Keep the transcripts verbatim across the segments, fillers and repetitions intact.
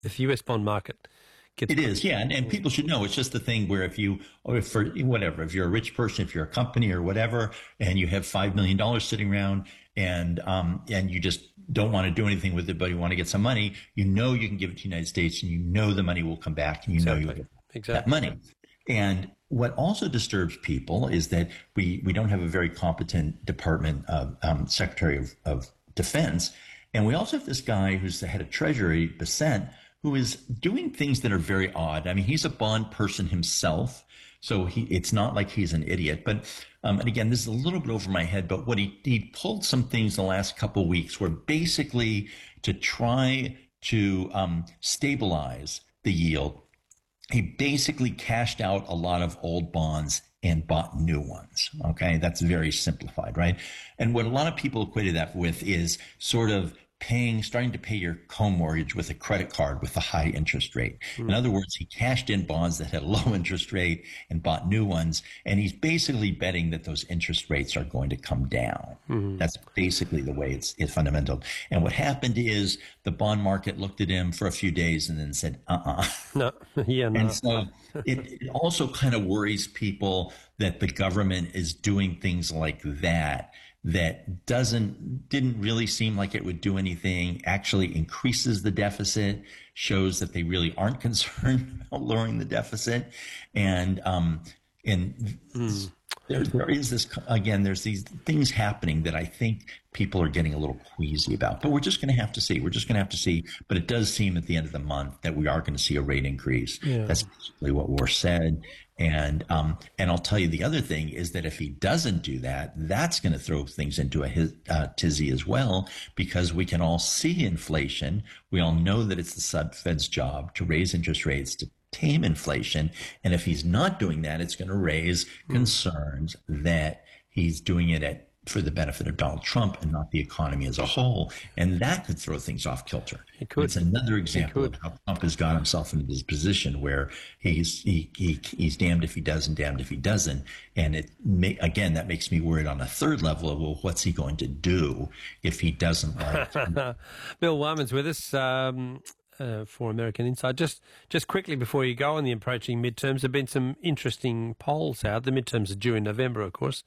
If the U S bond market gets... It is, yeah. And, and people should know it's just the thing where if you, or if for whatever, if you're a rich person, if you're a company or whatever, and you have five million dollars sitting around and, um, and you just don't want to do anything with it, but you want to get some money, you know you can give it to the United States and you know the money will come back and you exactly. know you'll get exactly. that money. And what also disturbs people is that we, we don't have a very competent Department of um, Secretary of, of Defense. And we also have this guy who's the head of Treasury, Bessent, who is doing things that are very odd. I mean, he's a bond person himself, so he, it's not like he's an idiot. But, um, and again, this is a little bit over my head, but what he, he pulled some things the last couple of weeks were basically to try to um, stabilize the yield. He basically cashed out a lot of old bonds and bought new ones. Okay, that's very simplified, right? And what a lot of people equated that with is sort of paying, starting to pay your co-mortgage with a credit card with a high interest rate. Mm. In other words, he cashed in bonds that had a low interest rate and bought new ones. And he's basically betting that those interest rates are going to come down. Mm. That's basically the way it's, it's fundamental. And what happened is the bond market looked at him for a few days and then said, uh-uh. No, yeah, no. And so it, it also kind of worries people that the government is doing things like that that doesn't, didn't really seem like it would do anything, actually increases the deficit, shows that they really aren't concerned about lowering the deficit. And, um, and mm. there, there is this, again, there's these things happening that I think people are getting a little queasy about, but we're just going to have to see. We're just going to have to see. But it does seem at the end of the month that we are going to see a rate increase. Yeah. That's basically what we're said. And um, and I'll tell you the other thing is that if he doesn't do that, that's going to throw things into a his, uh, tizzy as well, because we can all see inflation. We all know that it's the sub Fed's job to raise interest rates to tame inflation. And if he's not doing that, it's going to raise mm. concerns that he's doing it at for the benefit of Donald Trump and not the economy as a whole. And that could throw things off kilter. It could. It's another example of how Trump has got himself into this position where he's he, he he's damned if he does and damned if he doesn't. And it may, again, that makes me worried on a third level of, well, what's he going to do if he doesn't like Bill Wyman's with us. Um Uh, for American Insight. Just just quickly before you go on the approaching midterms, there have been some interesting polls out. The midterms are due in November, of course.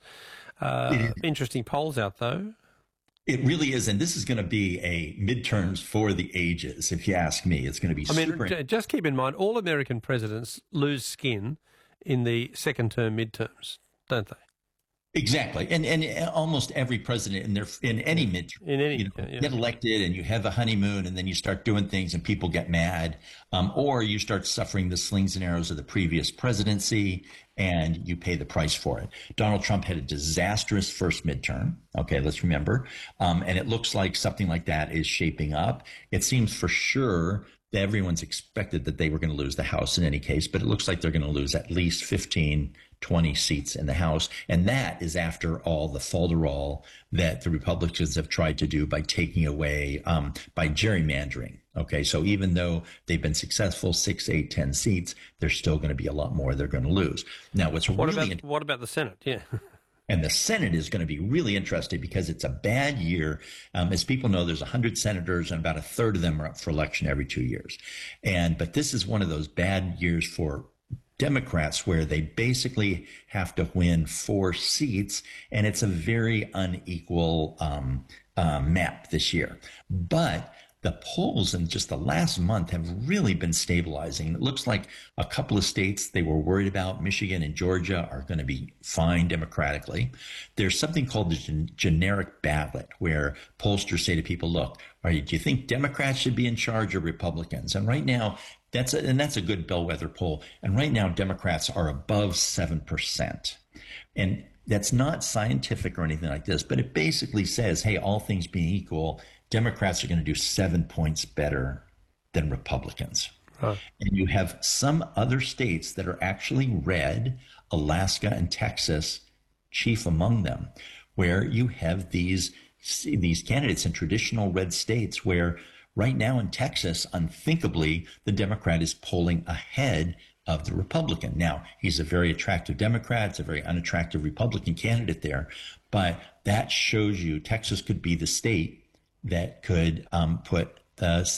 Uh, interesting polls out, though. It really is, and this is going to be a midterms for the ages, if you ask me. It's going to be I super... mean, just keep in mind, all American presidents lose skin in the second-term midterms, don't they? Exactly, and and almost every president in their in any midterm, in any, you know, yeah, yeah. get elected, and you have a honeymoon, and then you start doing things, and people get mad, um, or you start suffering the slings and arrows of the previous presidency, and you pay the price for it. Donald Trump had a disastrous first midterm. Okay, let's remember, um, and it looks like something like that is shaping up. It seems for sure that everyone's expected that they were going to lose the House in any case, but it looks like they're going to lose at least fifteen, twenty seats in the House. And that is after all the falderall that the Republicans have tried to do by taking away, um, by gerrymandering. Okay, so even though they've been successful, six, eight, ten seats, there's still going to be a lot more they're going to lose. Now, what's what really... About, what about the Senate? Yeah. And the Senate is going to be really interesting because it's a bad year. Um, as people know, there's one hundred senators and about a third of them are up for election every two years. And but this is one of those bad years for Democrats where they basically have to win four seats, and it's a very unequal um, uh, map this year. But the polls in just the last month have really been stabilizing. It looks like a couple of states they were worried about, Michigan and Georgia, are going to be fine democratically. There's something called the gen- generic ballot, where pollsters say to people, look, are you, do you think Democrats should be in charge or Republicans? And right now, that's a, and that's a good bellwether poll. And right now, Democrats are above seven percent. And that's not scientific or anything like this, but it basically says, hey, all things being equal, Democrats are going to do seven points better than Republicans. Huh. And you have some other states that are actually red, Alaska and Texas, chief among them, where you have these, these candidates in traditional red states where right now in Texas, unthinkably, the Democrat is polling ahead of the Republican. Now, he's a very attractive Democrat. It's a very unattractive Republican candidate there. But that shows you Texas could be the state that could um, put the Senate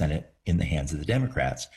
in the hands of the Democrats.